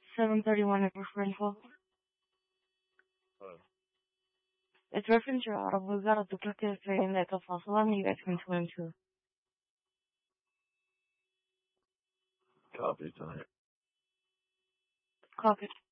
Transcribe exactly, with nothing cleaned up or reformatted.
seven thirty-one at referential. Uh, It's referential. We've got a duplicate saying that the fossil line you guys can swim to. copy, tonight. Copy.